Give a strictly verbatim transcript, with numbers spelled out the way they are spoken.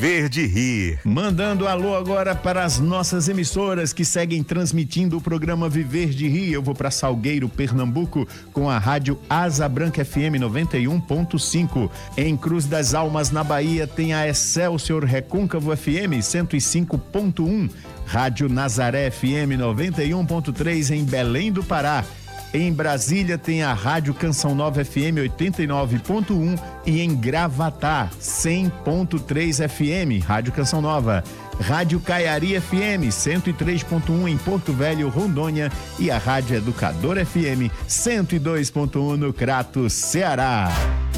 Verde Rir. Mandando alô agora para as nossas emissoras que seguem transmitindo o programa Viver de Rir. Eu vou para Salgueiro, Pernambuco, com a rádio Asa Branca F M noventa e um ponto cinco. Em Cruz das Almas, na Bahia, tem a Excelsior Recôncavo F M cento e cinco ponto um. Rádio Nazaré F M noventa e um ponto três em Belém do Pará. Em Brasília tem a Rádio Canção Nova F M oitenta e nove ponto um e em Gravatá cem ponto três F M, Rádio Canção Nova. Rádio Caiari F M cento e três ponto um em Porto Velho, Rondônia e a Rádio Educador F M cento e dois ponto um no Crato, Ceará.